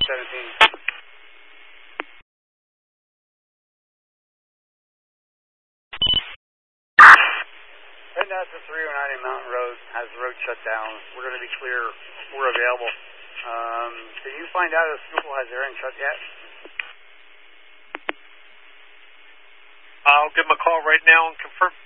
17. Heading out to 309 Mountain Road, has the road shut down. We're going to be clear. We're available. Can you find out if Schuylkill has their end shut yet? I'll give them a call right now and confirm.